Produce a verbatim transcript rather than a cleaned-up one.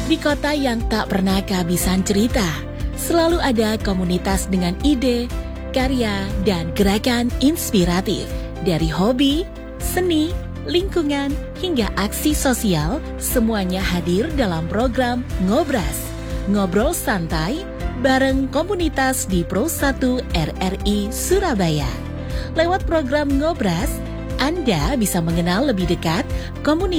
Di kota yang tak pernah kehabisan cerita, selalu ada komunitas dengan ide, karya, dan gerakan inspiratif. Dari hobi, seni, lingkungan, hingga aksi sosial, semuanya hadir dalam program Ngobras. Ngobrol santai bareng komunitas di Pro satu R R I Surabaya. Lewat program Ngobras, Anda bisa mengenal lebih dekat komunitas